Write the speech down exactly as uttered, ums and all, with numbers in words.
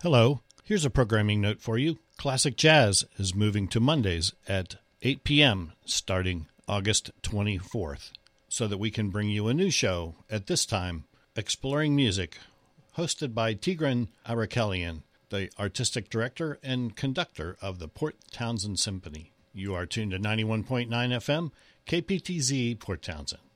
Hello, here's a programming note for you. Classic Jazz is moving to Mondays at eight p.m. starting August twenty-fourth, so that we can bring you a new show at this time, Exploring Music, hosted by Tigran Arakelian, the artistic director and conductor of the Port Townsend Symphony. You are tuned to ninety-one point nine F M, K P T Z, Port Townsend.